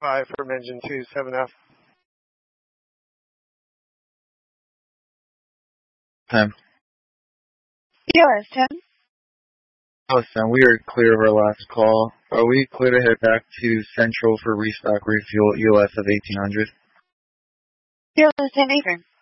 5 from engine 27F. Time. EOS 10. Oh, Sam, we are clear of our last call. Are we clear to head back to Central for restock refuel EOS of 1800? EOS 10 Eastern.